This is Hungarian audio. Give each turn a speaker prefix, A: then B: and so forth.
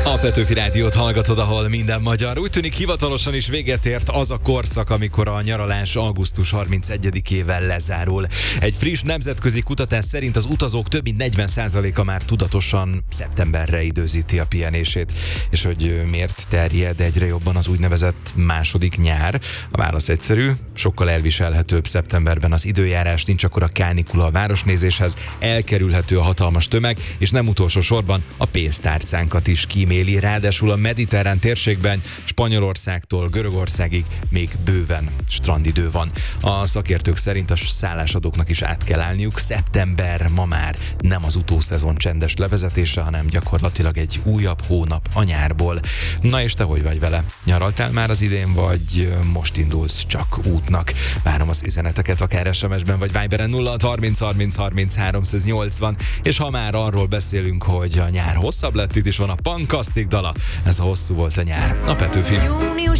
A: A Petőfi Rádiót hallgatod, ahol minden magyar. Úgy tűnik, hivatalosan is véget ért az a korszak, amikor a nyaralás augusztus 31-ével lezárul. Egy friss nemzetközi kutatás szerint az utazók több mint 40%-a már tudatosan szeptemberre időzíti a pihenését. És hogy miért terjed egyre jobban az úgynevezett második nyár? A válasz egyszerű, sokkal elviselhetőbb szeptemberben az időjárás, nincs akkora kánikula a városnézéshez, elkerülhető a hatalmas tömeg, és nem utolsó sorban a pénztárcánkat is kíméli. Ráadásul a mediterrán térségben Spanyolországtól Görögországig még bőven strandidő van. A szakértők szerint a szállásadóknak is át kell állniuk. Szeptember ma már nem az utószezon csendes levezetése, hanem gyakorlatilag egy újabb hónap a nyárból. Na és te hogy vagy vele? Nyaraltál már az idén, vagy most indulsz csak útnak? Várom az üzeneteket akár SMS-ben vagy Viberen 0 30 30 30 380, és ha már arról beszélünk, hogy a nyár hosszabb lett, itt is van a Pankasztik dala. Ez a Hosszú volt a nyár. A Petőfi.